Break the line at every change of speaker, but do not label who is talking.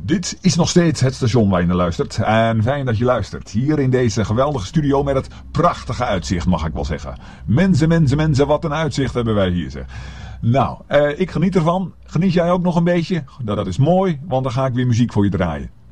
Dit is nog steeds het station waar je naar luistert. En fijn dat je luistert. Hier in deze geweldige studio met het prachtige uitzicht, mag ik wel zeggen. Mensen, wat een uitzicht hebben wij hier, zeg. Nou, ik geniet ervan. Geniet jij ook nog een beetje? Nou, dat is mooi, want dan ga ik weer muziek voor je draaien.